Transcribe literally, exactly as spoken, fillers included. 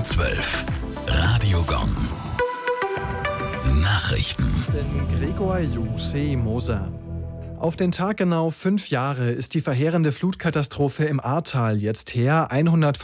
zwölf. Radio Gong. Nachrichten. Gregor Juse Moser. Auf den Tag genau fünf Jahre ist die verheerende Flutkatastrophe im Ahrtal jetzt her.